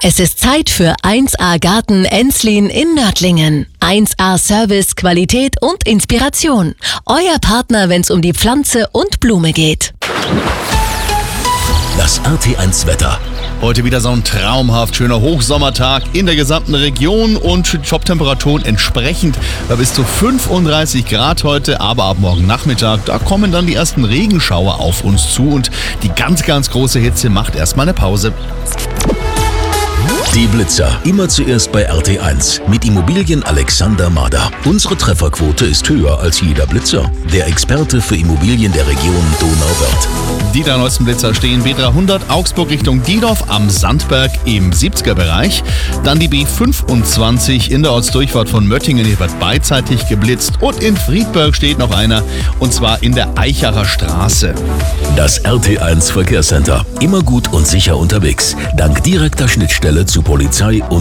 Es ist Zeit für 1A Garten Enslin in Nördlingen. 1A Service, Qualität und Inspiration. Euer Partner, wenn es um die Pflanze und Blume geht. Das RT1 Wetter. Heute wieder so ein traumhaft schöner Hochsommertag in der gesamten Region und Toptemperaturen entsprechend bei bis zu 35 Grad heute, aber ab morgen Nachmittag, da kommen dann die ersten Regenschauer auf uns zu und die ganz große Hitze macht erstmal eine Pause. Die Blitzer, immer zuerst bei RT1 mit Immobilien Alexander Mader. Unsere Trefferquote ist höher als jeder Blitzer. Der Experte für Immobilien der Region Donauwörth. Die drei neuesten Blitzer stehen B300 Augsburg Richtung Diedorf am Sandberg im 70er-Bereich. Dann die B25 in der Ortsdurchfahrt von Möttingen, hier wird beidseitig geblitzt. Und in Friedberg steht noch einer, und zwar in der Eichacher Straße. Das RT1 Verkehrscenter. Immer gut und sicher unterwegs. Dank direkter Schnittstelle zu Polizei und